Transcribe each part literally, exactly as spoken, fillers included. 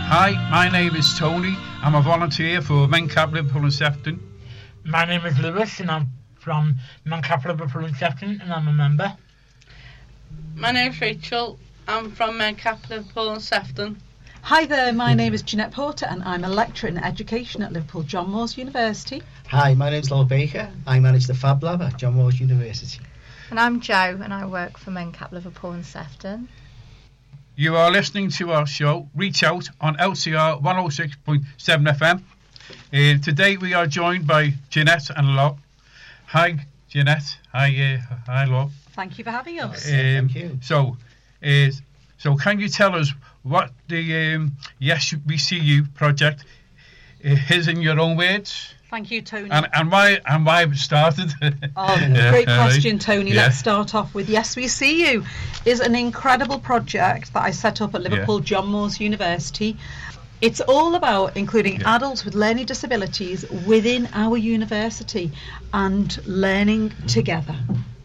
Hi, my name is Tony. I'm a volunteer for Mencap, Liverpool and Sefton. My name is Lewis and I'm from Mencap, Liverpool and Sefton and I'm a member. My name's Rachel. I'm from Mencap, Liverpool and Sefton. Hi there, my name is Jeanette Porter and I'm a lecturer in education at Liverpool John Moores University. Hi, my name's Lowell Baker. I manage the Fab Lab at John Moores University. And I'm Jo and I work for Mencap, Liverpool and Sefton. You are listening to our show, Reach Out, on L C R one oh six point seven F M. Uh, today we are joined by Jeanette and Lo. Hi, Jeanette. Hi, uh, hi, Lo. Thank you for having us. Um, Thank you. So, uh, so can you tell us what the um, Yes We See You project uh, is in your own words? Thank you, Tony. And, and why and why it started? Oh, Yeah, great all right. question, Tony. Yeah. Let's start off with Yes We See You is an incredible project that I set up at Liverpool John Moores University. It's all about including Yeah. adults with learning disabilities within our university and learning together.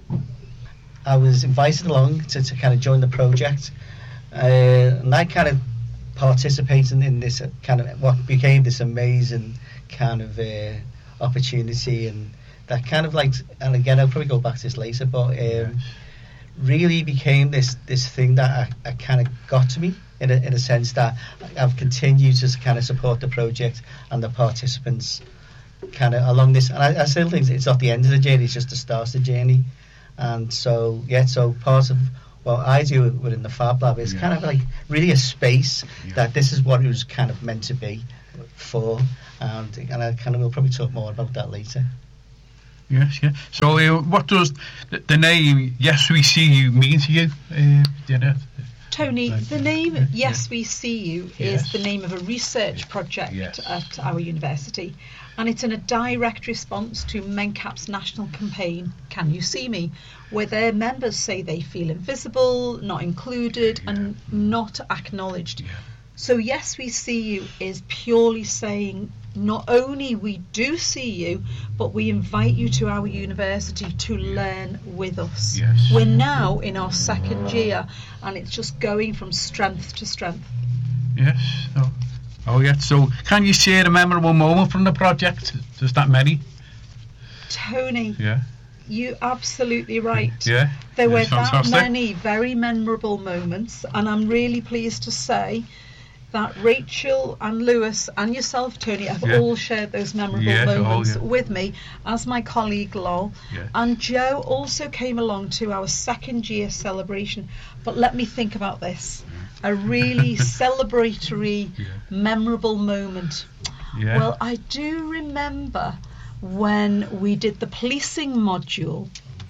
I was invited along to, to kind of join the project, uh, and I kind of participated in this uh, kind of what became this amazing kind of uh, opportunity, and that kind of like, and again I'll probably go back to this later, but um, Yes. really became this this thing that I, I kind of got to me in a, in a sense that I've continued to kind of support the project and the participants kind of along this, and I, I still think it's not the end of the journey, it's just the start of the journey. And so yeah, so part of what I do within the Fab Lab is Yeah. kind of like really a space Yeah. that this is what it was kind of meant to be for, and and I kind of will probably talk more about that later. Yes, yeah. So, uh, what does the, the name Yes We See You mean to you, uh, Jeanette? Tony, Thank the you. name Yeah. Yes We See You Yes. is the name of a research project Yes. at our university, and it's in a direct response to Mencap's national campaign, Can You See Me?, where their members say they feel invisible, not included, Yeah. and not acknowledged. Yeah. So Yes We See You is purely saying not only we do see you, but we invite you to our university to learn with us. Yes. We're now in our second year and it's just going from strength to strength. Yes. Oh, oh yeah. So, can you share a memorable moment from the project? There's that many. Tony, Yeah. you're absolutely right. Yeah. There were Yes, that fantastic. many very memorable moments, and I'm really pleased to say that Rachel and Lewis and yourself, Tony, have Yeah. all shared those memorable Yeah, oh, moments yeah. with me, as my colleague Lol. Yeah. And Joe also came along to our second year celebration. But let me think about this. A really celebratory, Yeah. memorable moment. Yeah. Well, I do remember when we did the policing module,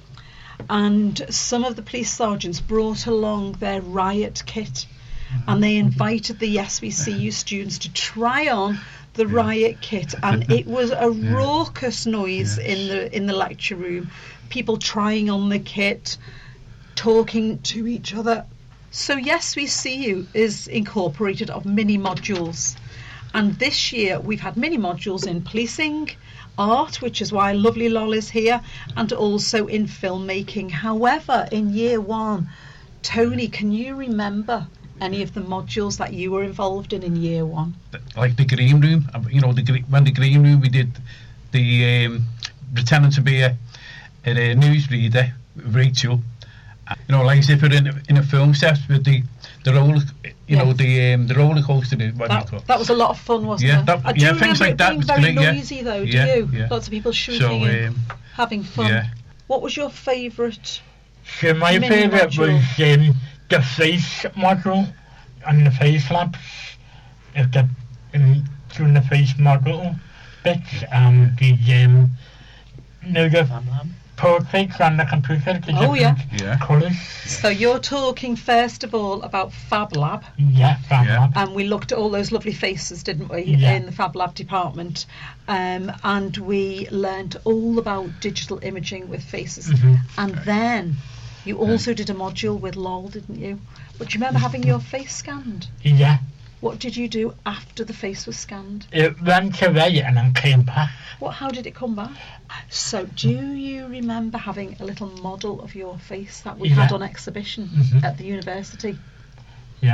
and some of the police sergeants brought along their riot kit, and they invited the Yes We See You students to try on the Yeah. riot kit, and it was a Yeah. raucous noise Yes. in the in the lecture room. People trying on the kit, talking to each other. So Yes We See You is incorporated of mini modules, and this year we've had mini modules in policing, art, which is why lovely Lol is here, and also in filmmaking. However, in year one, Tony, can you remember any of the modules that you were involved in in year one? Like the green room. uh, You know, the gre- when the green room we did the um, pretending to be a, a newsreader, Rachel. Uh, You know, like as if we're in a, in a film set with the the roller, you know, Yes. the um, the roller coaster. What do you That, call it? that was a lot of fun, wasn't Yeah, it? that- I do yeah, remember things like it that being was very great, yeah. noisy though, do Yeah, you? yeah. Lots of people shooting So, and um, having fun. yeah. What was your favourite? So my Mini favourite module. was um, the face module and the face labs. If the um, doing the face model bits and the um, no the Fab Lab. portraits on the computer. The Oh, yeah. Yeah. Colours. So you're talking first of all about Fab Lab, Yeah, Fab Yeah. Lab. and we looked at all those lovely faces, didn't we, Yeah. in the Fab Lab department, um, and we learnt all about digital imaging with faces. Mhm. And then you also did a module with Lol, didn't you? But do you remember having your face scanned? Yeah. What did you do after the face was scanned? It went away and then came back. What? How did it come back? So, do you remember having a little model of your face that we had Yeah. on exhibition Mhm. at the university? Yeah.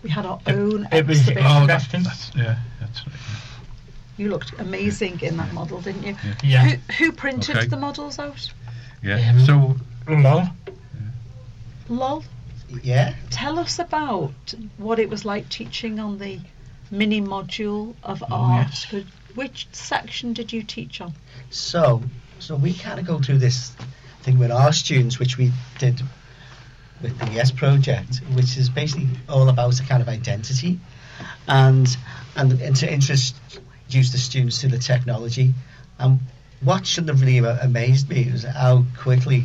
We had our It- own it was- exhibition. Oh, that, Interesting. that's yeah, that's right. You looked amazing in that model, didn't you? Yeah. Yeah. Who, who printed Okay. the models out? Yeah. yeah. Um, So Lol. Lol. Yeah. Tell us about what it was like teaching on the mini module of Oh, art. yes. Could- Which section did you teach on? So, so we kind of go through this thing with our students, which we did with the Yes Project, which is basically all about a kind of identity, and and, and to introduce the students to the technology. And what should have really amazed me was how quickly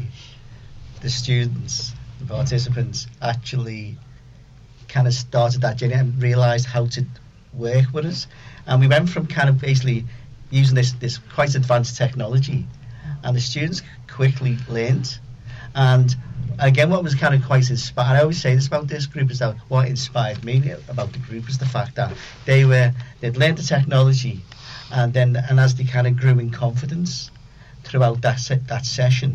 the students, the participants, actually kind of started that journey and realised how to work with us. And we went from kind of basically using this, this quite advanced technology, and the students quickly learned. And again, what was kind of quite inspired, I always say this about this group, is that what inspired me about the group is the fact that they were, they'd learned the technology, and then, and as they kind of grew in confidence throughout that se- that session,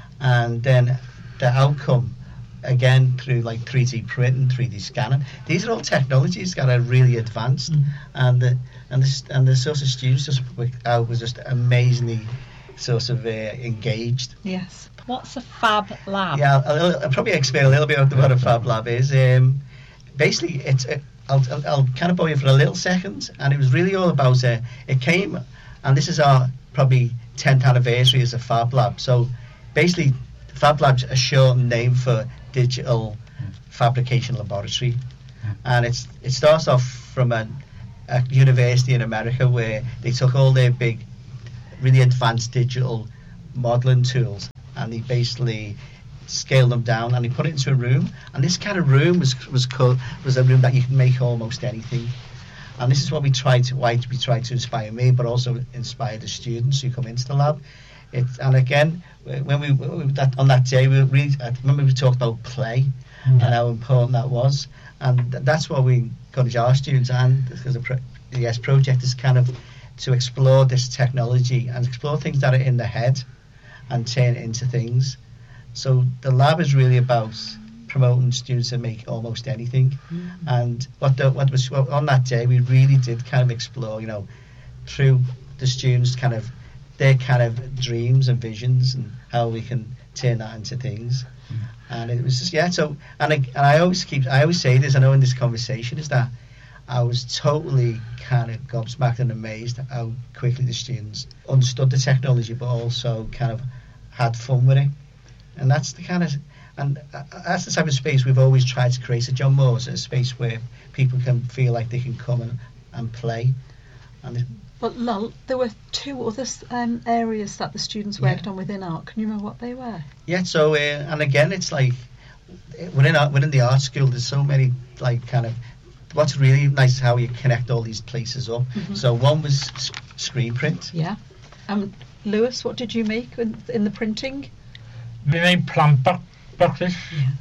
and then the outcome, again through like three D printing, three D scanning, these are all technologies that are really advanced, Mm. and the and the and the sort of students just uh, was just amazingly sort of uh, engaged. Yes. What's a Fab Lab? Yeah, I'll, I'll probably explain a little bit about what a Fab Lab is. Um, basically, it's uh, I'll, I'll, I'll kind of bore you for a little second, and it was really all about uh, it came, and this is our probably tenth anniversary as a Fab Lab. So basically, Fab Lab's a short name for Digital Fabrication Laboratory, and it's it starts off from a, a university in America where they took all their big, really advanced digital modelling tools, and they basically scaled them down and they put it into a room, and this kind of room was was called was a room that you can make almost anything. And this is what we tried to why we tried to inspire me, but also inspire the students who come into the lab. It, and again, when we, when we that, on that day, we really, I remember we talked about play and how important that was, and th- that's what we encourage our students, and because the, pro- the Yes Project is kind of to explore this technology and explore things that are in the head and turn it into things. So the lab is really about promoting students to make almost anything. Mm. And what the, what was well, on that day, we really did kind of explore, you know, through the students kind of their kind of dreams and visions and how we can turn that into things. Mm. And it was just yeah. So and I, and I always keep I always say this. I know in this conversation is that I was totally kind of gobsmacked and amazed at how quickly the students understood the technology, but also kind of had fun with it. And that's the kind of and uh, that's the type of space we've always tried to create at John Moores, a space where people can feel like they can come and, and play. And it, But Lol, there were two other um, areas that the students Yeah. worked on within art. Can you remember what they were? yeah, so uh, and again, it's like uh, within art, within the art school, there's so many like kind of. What's really nice is how you connect all these places up. Mhm. So one was s- screen print. Yeah. Um, Lewis, what did you make in, in the printing? We made plant bo- boxes.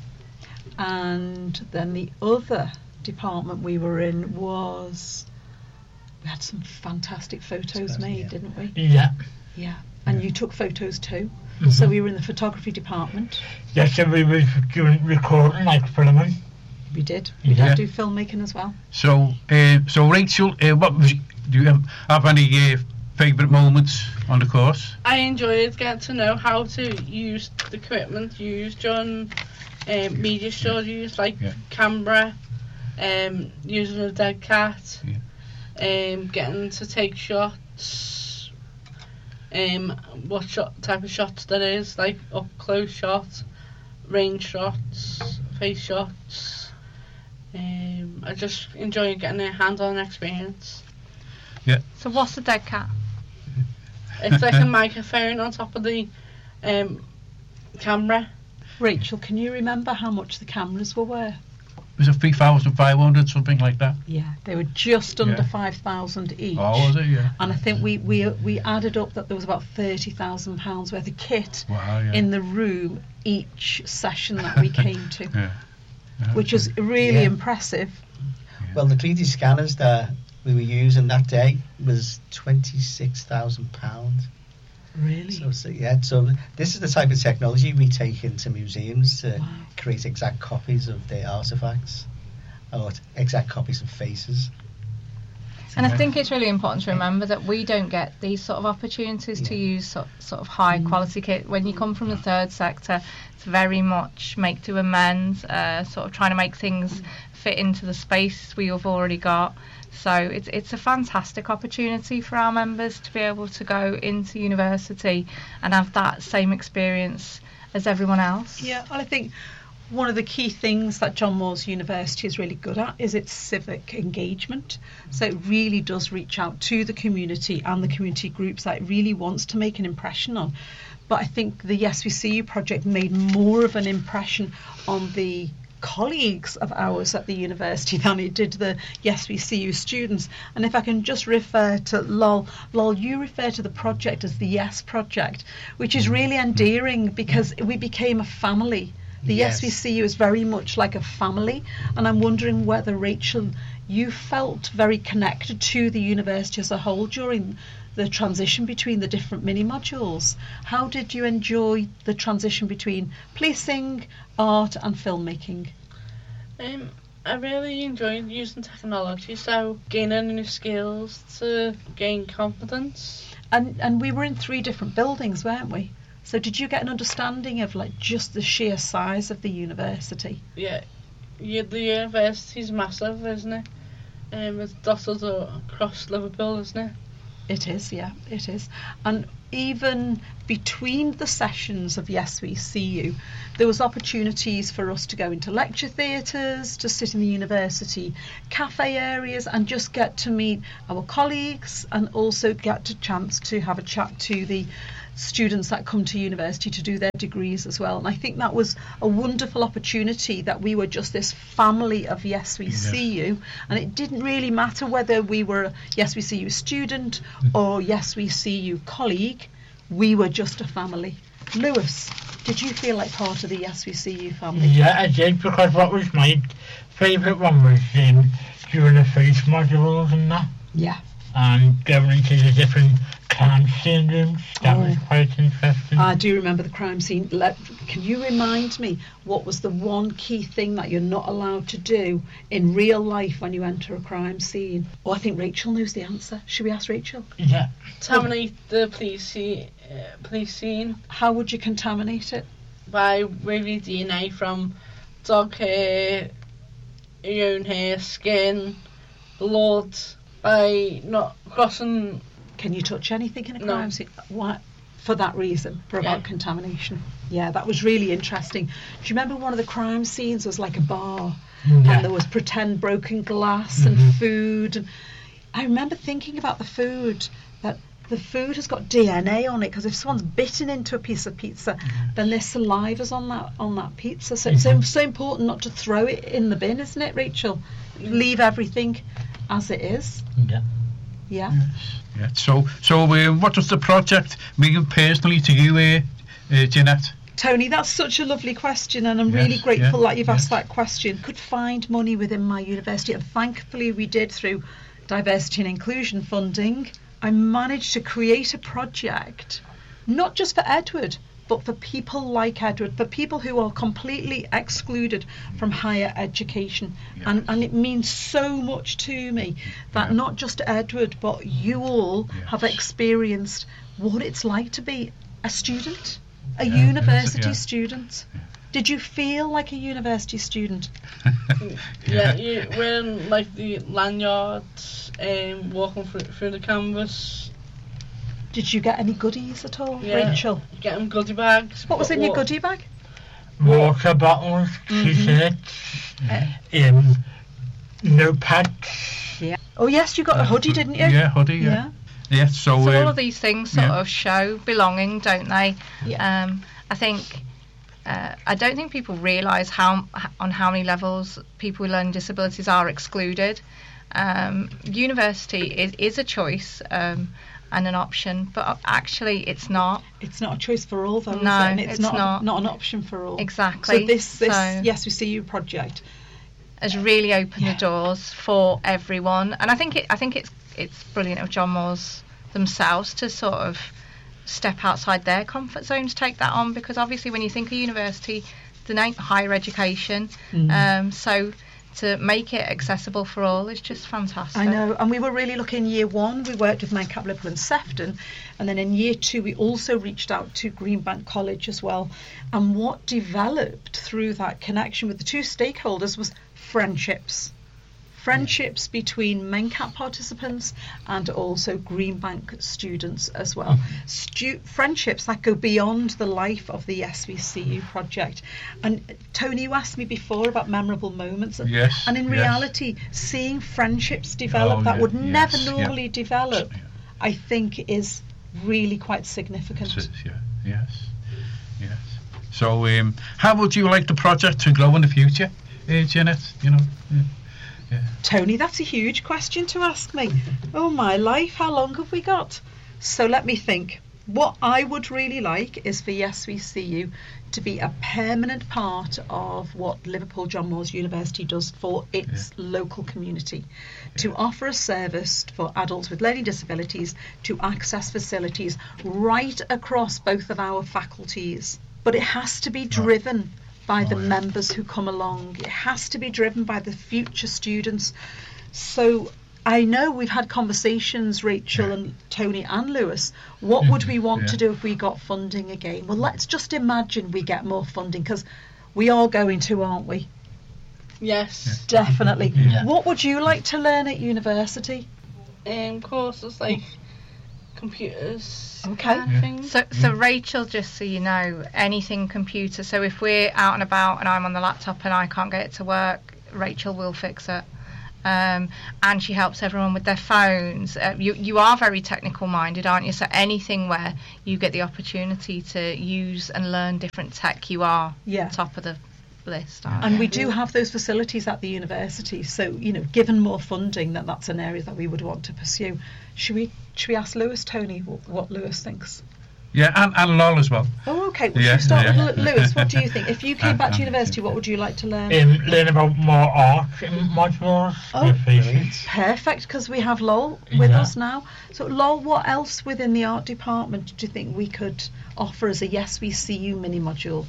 And then the other department we were in was we had some fantastic photos Yes, made, yeah. didn't we? Yeah. Yeah. And you took photos too. Mhm. So we were in the photography department. Yes, so we were doing recording, like filming. We did. We Yeah. did do filmmaking as well. So, uh, so Rachel, uh, what was, do you have, have any uh, favourite moments on the course? I enjoyed getting to know how to use the equipment used during um, media studies, like Yeah. camera, um, using a dead cat, um, getting to take shots, um, what shot type of shots there is, like up close shots, range shots, face shots. Um, I just enjoy getting a hands-on experience. So what's a dead cat? It's like a microphone on top of the um, camera. Rachel, can you remember how much the cameras were worth? Was it three thousand five hundred, something like that? Yeah, they were just under Yeah. five thousand each. Oh, was it? Yeah. And I think we, we we added up that there was about thirty thousand pounds worth of kit Wow, yeah. in the room each session that we came to, Yeah. Yeah, which was really Yeah. impressive. Well, the three D scanners that we were using that day was twenty-six thousand pounds. Really? So, so yeah, so this is the type of technology we take into museums to Wow. create exact copies of their artifacts. I bought exact copies of Faces. And I think it's really important to remember that we don't get these sort of opportunities to Yeah. use so, sort of high quality kit. When you come from the third sector, it's very much make to amend, uh, sort of trying to make things fit into the space we have already got. So it's it's a fantastic opportunity for our members to be able to go into university and have that same experience as everyone else. Yeah, and I think one of the key things that John Moores University is really good at is its civic engagement. So it really does reach out to the community and the community groups that it really wants to make an impression on. But I think the Yes We See You project made more of an impression on the colleagues of ours at the university than it did the Yes We See You students. And if I can just refer to Lol, Lol, you refer to the project as the Yes Project, which is really endearing because we became a family. The Yes. Yes. We See You is very much like a family, and I'm wondering whether, Rachel, you felt very connected to the university as a whole during the transition between the different mini modules. How did you enjoy the transition between policing, art and filmmaking? Um, I really enjoyed using technology, so gaining new skills to gain confidence. And and we were in three different buildings, weren't we? So did you get an understanding of like just the sheer size of the university? Yeah, yeah, the university's massive, isn't it? Um, it's dotted across Liverpool, isn't it? It is, yeah, it is. And even between the sessions of Yes We See You, there was opportunities for us to go into lecture theatres, to sit in the university cafe areas and just get to meet our colleagues and also get a chance to have a chat to the students that come to university to do their degrees as well. And I think that was a wonderful opportunity, that we were just this family of Yes We Yes. See You, and it didn't really matter whether we were a Yes We See You student or Yes We See You colleague, we were just a family. Lewis, did you feel like part of the Yes We See You family? Yeah, I did, because what was my favourite one was um, during the face modules and that, Yeah. and going into the different crime scene rooms. That was Oh. quite interesting. I do remember the crime scene. Let, can you remind me what was the one key thing that you're not allowed to do in real life when you enter a crime scene? Oh, I think Rachel knows the answer. Should we ask Rachel? Yeah. Contaminate the police scene, uh, police scene How would you contaminate it? by removing D N A from dog hair, your own hair, skin, blood, by not crossing. Can you touch anything in a No. crime scene? Why? For that reason, for about Yeah. contamination. Yeah, that was really interesting. Do you remember one of the crime scenes was like a bar, Yeah. and there was pretend broken glass and Mhm. food? And I remember thinking about the food, that the food has got D N A on it, because if someone's bitten into a piece of pizza, then their saliva's on that on that pizza. So it's so, Mhm. so important not to throw it in the bin, isn't it, Rachel? Leave everything as it is. Yeah. Yeah. Yeah. So, so uh, what was the project mean personally to you, uh, uh, Jeanette? Tony, that's such a lovely question, and I'm Yes, really grateful yeah, that you've yes. asked that question. Could find money within my university, and thankfully we did through diversity and inclusion funding. I managed to create a project, not just for Edward, but for people like Edward, for people who are completely excluded from higher education. Yeah. And, and it means so much to me that Yeah. not just Edward, but you all have Yes. experienced what it's like to be a student, a Yeah, university yeah. student. Did you feel like a university student? Yeah, you wearing like the lanyards, um, walking through, through the canvas, Did you get any goodies at all, Yeah. Rachel? getting goodie bags. What was in your Wa- goodie bag? Water bottles, t-shirts, um, notepads. Yeah. Oh yes, you got a hoodie, didn't you? Yeah, hoodie. Yeah. Yeah. So, So uh, all of these things sort yeah. of show belonging, don't they? Yeah. Um, I think uh, I don't think people realise how on how many levels people with learning disabilities are excluded. Um, university is is a choice um, and an option, but actually it's not. It's not a choice for all, though. is No, it? And it's, it's not not. not an option for all. Exactly. So this this So- Yes We See You project. Has really opened Yeah. the doors for everyone, and I think it I think it's it's brilliant of John Moores themselves to sort of step outside their comfort zone to take that on, because obviously when you think of university, the name higher education, Mm. um, so to make it accessible for all is just fantastic. I know, and we were really looking year one, we worked with Mencap, Liverpool and Sefton, and then in year two we also reached out to Greenbank College as well, and what developed through that connection with the two stakeholders was friendships. Friendships between Mencap participants and also Greenbank students as well. Stu- friendships that go beyond the life of the S V C U project. And Tony, you asked me before about memorable moments. Yes. And in yes. reality, seeing friendships develop Oh, that yeah, would yes, never yeah. normally develop, Yeah. I think is really quite significant. It is, yeah. Yes. Yes. So, um, how would you like the project to grow in the future, uh, Janet? You know. Yeah. Yeah. Tony, that's a huge question to ask me. Oh my life, how long have we got? So let me think. What I would really like is for S V C U to be a permanent part of what Liverpool John Moores University does for its Yeah. local community. To Yeah. offer a service for adults with learning disabilities to access facilities right across both of our faculties. But it has to be driven by the Oh, yeah. members who come along. It has to be driven by the future students. So I know we've had conversations, Rachel Yeah. and Tony and Lewis. What would we want Yeah. to do if we got funding again? Well, let's just imagine we get more funding, because we are going to, aren't we? Yes. Definitely. Yeah. What would you like to learn at university? Um, courses like computers. Okay. Kind of Yeah. things. So, so Rachel, just so you know, anything computer. So if we're out and about and I'm on the laptop and I can't get it to work, Rachel will fix it. Um, and she helps everyone with their phones. Uh, you you are very technical minded, aren't you? So anything where you get the opportunity to use and learn different tech, you are Yeah. top of the list. Aren't And you? we do have those facilities at the university. So, you know, given more funding, that that's an area that we would want to pursue. Should we should we ask Lewis, Tony, what, what Lewis thinks? Yeah, and, and Lol as well. Oh, okay. Well, Yeah, should we start yeah. with Lu- Lewis? What do you think? If you came back to Um, university, what would you like to learn? Um, learn about more art modules. Oh, with faces. brilliant. Perfect, because we have Lol with Yeah. us now. So, Lol, what else within the art department do you think we could offer as a Yes We See You mini module?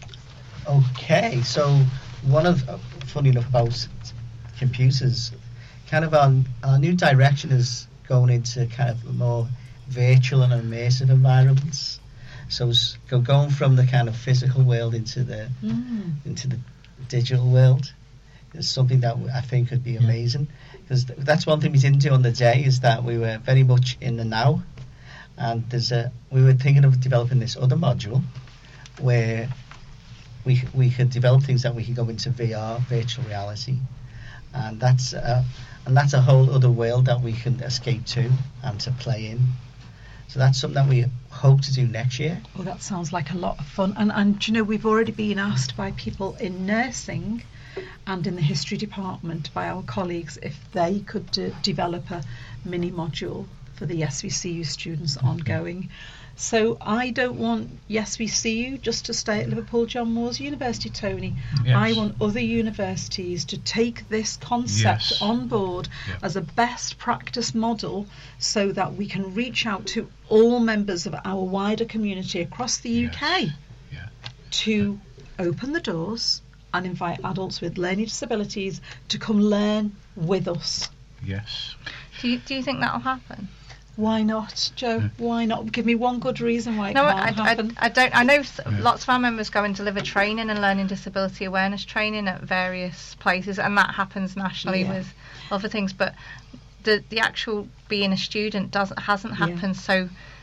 Okay, so one of, uh, funny enough about computers, kind of our, our new direction is going into kind of more virtual and immersive environments. So s- go going from the kind of physical world into the Mm. into the digital world is something that w- I think could be amazing, because th- that's one thing we didn't do on the day, is that we were very much in the now, and there's a we were thinking of developing this other module where we c- we could develop things that we could go into V R, virtual reality, and that's uh, and that's a whole other world that we can escape to and to play in. So that's something that we hope to do next year. Oh, that sounds like a lot of fun. And, and do you know, we've already been asked by people in nursing and in the history department, by our colleagues, if they could de- develop a mini module for the S V C U students ongoing. So I don't want Yes We See You just to stay at Liverpool John Moores University, Tony. Yes. I want other universities to take this concept Yes. on board Yeah. as a best practice model, so that we can reach out to all members of our wider community across the U K Yes. Yeah. to open the doors and invite adults with learning disabilities to come learn with us. Yes. Do you, do you think that'll happen? Why not, Joe? Yeah. Why not? Give me one good reason why it No, can't I, I, happen. I don't. I know s Yeah. lots of our members go and deliver training and learning disability awareness training at various places, and that happens nationally Yeah. with other things. But the the actual being a student doesn't hasn't Yeah. happened. So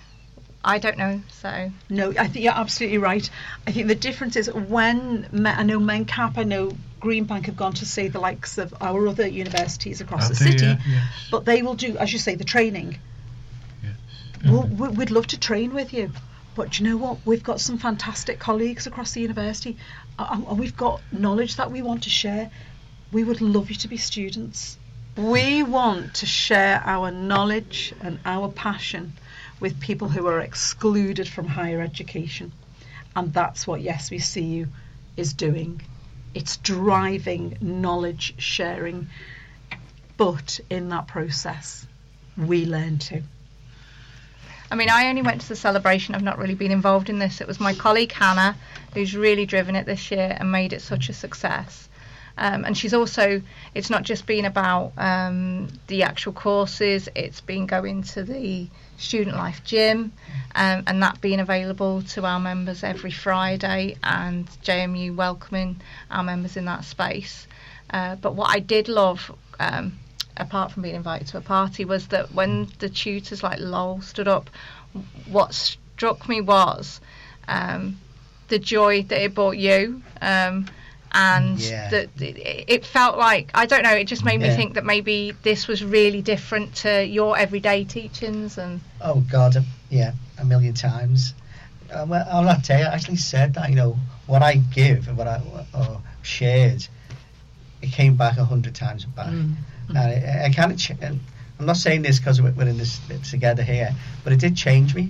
I don't know. So No, I think you're absolutely right. I think the difference is when Me- I know Mencap, I know Greenbank have gone to see the likes of our other universities across the Have they, city, uh, yes. but they will do, as you say, the training. Yes. We'll, we- we'd love to train with you, but do you know what? We've got some fantastic colleagues across the university, and and we've got knowledge that we want to share. We would love you to be students. We want to share our knowledge and our passion with people who are excluded from higher education, and that's what Yes We See You is doing. It's driving knowledge sharing, but in that process, we learn too. I mean, I only went to the celebration. I've not really been involved in this. It was my colleague Hannah who's really driven it this year and made it such a success. Um, and she's also, it's not just been about um, the actual courses, it's been going to the Student Life Gym, um, and that being available to our members every Friday, and J M U welcoming our members in that space. Uh, but what I did love, um, apart from being invited to a party, was that when the tutors like Lowell stood up, what struck me was um, the joy that it brought you, um, and Yeah. that it, it felt like, I don't know, it just made me Yeah. think that maybe this was really different to your everyday teachings. And Oh God, uh, yeah, a million times. Uh, well, on that day, I actually said that, you know, what I give and what I or shared, it came back a hundred times back. Mm. And I, I kind of, ch- and I'm not saying this because we're we're in this together here, but it did change me.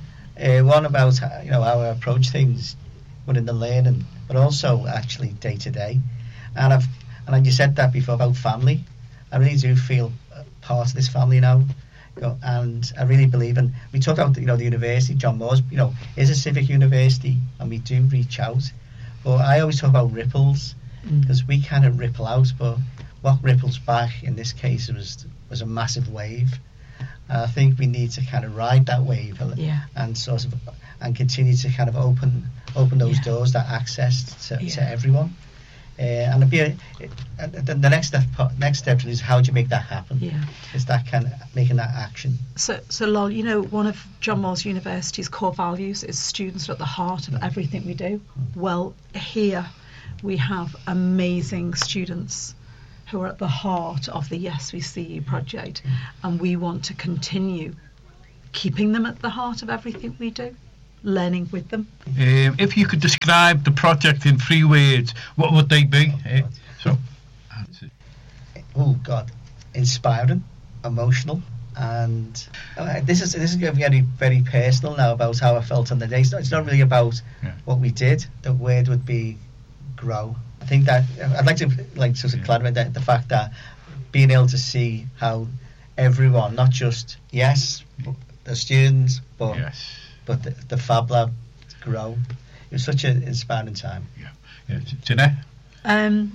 Uh, one about how, you know, how I approach things within the learning, but also actually day to day. And I've and you said that before about family. I really do feel part of this family now. You know, and I really believe in. We talk about, you know, the university. John Moores, you know, is a civic university, and we do reach out. But I always talk about ripples, because we kind of ripple out, but what ripples back in this case was was a massive wave. And I think we need to kind of ride that wave, Yeah. and sort of and continue to kind of open open those Yeah. doors, that access to, Yeah. to everyone. Uh, and it'd be a, it, uh, the, the next step next step is how do you make that happen? Yeah. Is that kind of making that action? So, so Lol, you know, one of John Moores University's core values is students are at the heart of everything we do. Well, here we have amazing students who are at the heart of the Yes We See You project, and we want to continue keeping them at the heart of everything we do, learning with them. Um, if you could describe the project in three words, what would they be? Eh? So, that's it. Oh God, inspiring, emotional, and uh, this is this is going to be very very personal now about how I felt on the day. It's not, it's not really about Yeah. what we did. The word would be grow. I think that I'd like to like sort of Yeah. clarify that the fact that being able to see how everyone, not just yes, the students, but Yes. but the, the Fab Lab grow. It was such an inspiring time. Yeah. Jeanette? Um,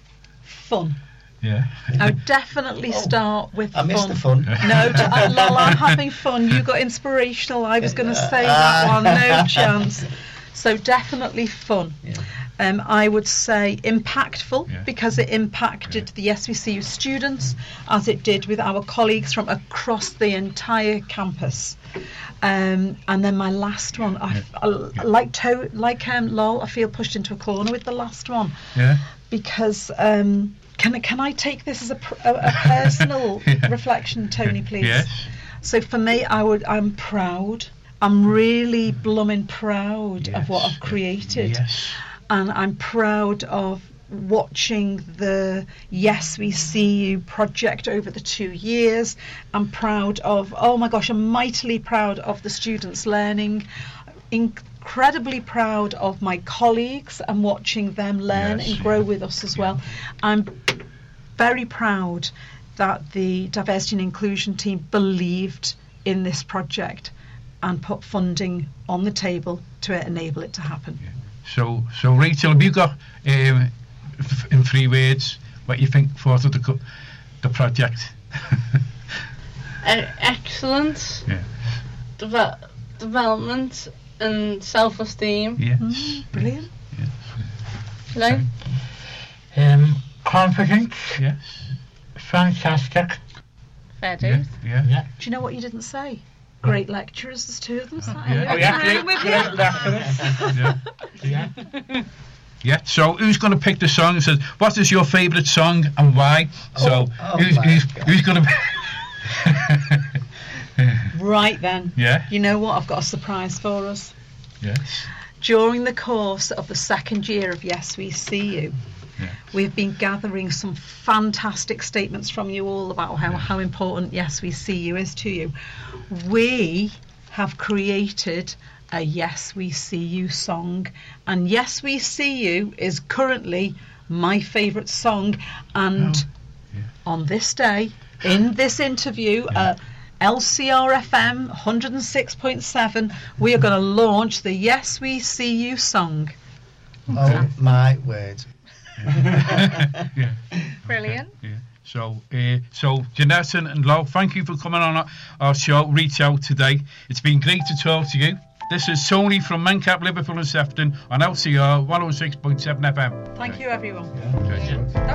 fun. Yeah. I would definitely Oh, start with I fun. missed the fun. No, d- uh, Lol, I'm having fun. You got inspirational. I was going to say that one. No chance. So definitely fun. Yeah. Um, I would say impactful, Yeah. because it impacted Yeah. the S V C U students as it did with our colleagues from across the entire campus. Um, and then my last one, I, f- I l- Yeah. like to, like um, Lol, I feel pushed into a corner with the last one, Yeah. because um, can I- can I take this as a, pr- a, a personal Yeah. reflection, Tony, please? Yes. So for me, I would, I'm proud. I'm really blooming proud of what Yes. I've created. Yes. And I'm proud of watching the Yes We See You project over the two years. I'm proud of, oh my gosh, I'm mightily proud of the students learning. Incredibly proud of my colleagues and watching them learn Yes, and grow yeah. with us as Yeah. well. I'm very proud that the diversity and inclusion team believed in this project and put funding on the table to enable it to happen. So, so Rachel, have you got um, f- in three words what you think for the co- the project? E- excellence, Yeah. deve- development, and self-esteem. Yes. Mm, brilliant. Yes. Hello? Um, confidence, Yes. fantastic. fair Yeah. dues. Yeah. Yeah. Do you know what you didn't say? Great lecturers, there's two of them. Is that Yeah. it? Oh, yeah, Agreeing great, with great you? lecturers. Yeah. Yeah. Yeah. So, who's going to pick the song? Says, what is your favourite song and why? So, Oh, oh who's my who's, God. who's going to? Right then. Yeah. You know what? I've got a surprise for us. Yes. During the course of the second year of Yes We See You, Yeah. we've been gathering some fantastic statements from you all about how, Yeah. how important Yes We See You is to you. We have created a Yes We See You song, and Yes We See You is currently my favourite song, and Oh, yeah. on this day, in this interview Yeah. at L C R F M one oh six point seven, we are going to launch the Yes We See You song. Oh my word. Yeah. Brilliant. Yeah. So, uh, so Jeanette and Lau, thank you for coming on our, our show, Reach Out today. It's been great to talk to you. This is Tony from Mencap, Liverpool and Sefton on L C R one oh six point seven F M. Thank you, everyone. Okay.